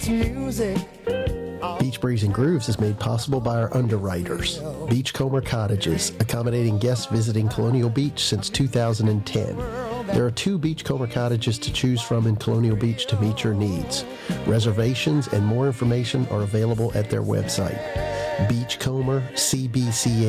music. Beach Breeze and Grooves is made possible by our underwriters. Beachcomber Cottages, accommodating guests visiting Colonial Beach since 2010. There are 2 Beachcomber Cottages to choose from in Colonial Beach to meet your needs. Reservations and more information are available at their website, beachcombercbca.com.